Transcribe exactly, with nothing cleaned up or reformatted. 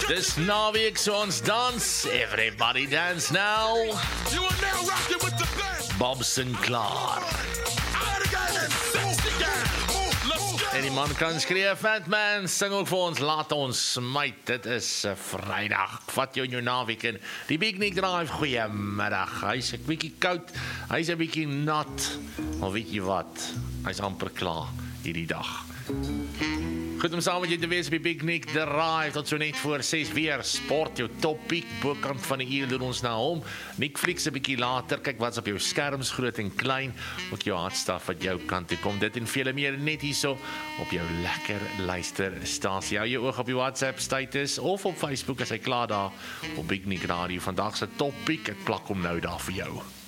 Dis naweek so ons dans. Everybody dance now. You are now rocking with the best. Bob Sinclair. En die man kan skree, Fat Man, sing ook vir ons, laat ons smyt, dit is uh, Vrydag, vat jou in jou naweek in, die Big Nick Drive, goeiemiddag, hy is 'n bietjie koud, hy is 'n bietjie nat, maar weet jy wat, hy is amper klaar hierdie dag. Goed om saam met jy te wees op die Big Nick Drive, tot so net voor ses weer, sport, jou topiek, bokant van die uur doen ons na hom, Nick Flix 'n bietjie later, kyk wat's op jou skerms, groot en klein, ook jou hardstaf wat jou kant toe kom, dit en vele meer net hierso, op jou lekker luisterstasie, hou jou oog op die WhatsApp status, of op Facebook as hy klaar daar, op Big Nick Radio, vandag se topiek, ek plak hom nou daar vir jou.